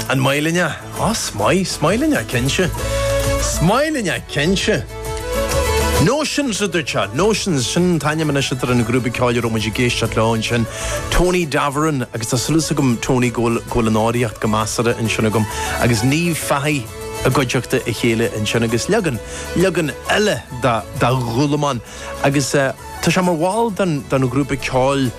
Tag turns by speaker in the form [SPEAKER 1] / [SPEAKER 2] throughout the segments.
[SPEAKER 1] An mailinja, smilinja, kense. Smilinja, kense. Notions of the chat, notions, sin Tanya Manishiter and Grubi Collier Romagigesh at launch and Tony Davaran, agus Salusagum Tony Golanoriat Gamasara and Shunagum, agus Neve Fahi, a godjukta a hele and Shunagus Lugan Elle da Rulaman, agus Tashama Wall than a Grubi Call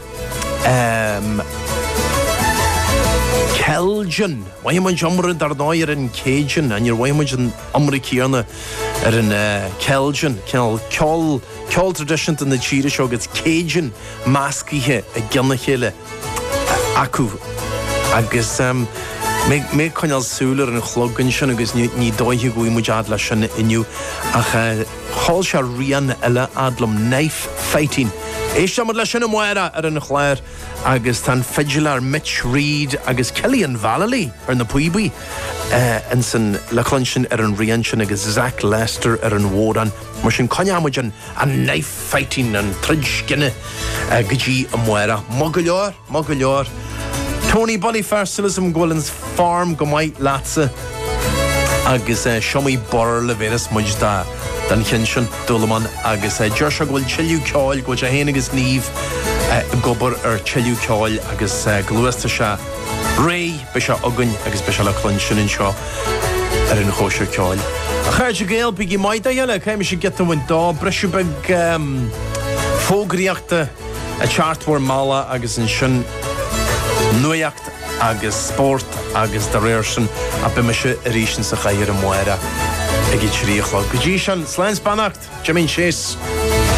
[SPEAKER 1] Keljan. Why am I jumping Darnoyer and Cajun and your Waymajan Americana in Keljan? Call tradition in the Cheetah show gets Cajun Maski here a Gilnachele Aku. I guess make Conal Suler and Clogan Shunagus ni doihi go mujadla shun in you. Holsha Rian Ella Adlum knife fighting. Eishamad la shuna moira ar an chláir agus tan figilar Mitch Reid agus Killian Vallely ar na Puibi and san la clunshin ar an rianshin agus Zach Lester ar an Wodan mar sin conyamujan a knife fighting and tridge ginne gaji a moira Mogalior Tony Bonifacilism Gwillin's farm gomai latsa agus Shomi Borr Leveris Mujda Dan Hinshin, Dulaman, agus Joshua Gwil Chiliu Kyle, Gwaja Hainagus Neve, Gobber Chiliu Kyle, agus Gluesta Sha, Ray, Bisha Ogun, agus Bisha La Clunshin and Shaw, Erin Hosher Kyle. A Khaja Gale, Biggie Maida Yella, came she get the window, Brishubig Fogriachta, a Chartwar Mala, agus in Shun, Nuyacht, agus Sport, agus Darershin, a Bimisha Rishin Sakhayra Moira. Igi Chiriachlo. Gajishan, Slans Banacht, Jamin Chase.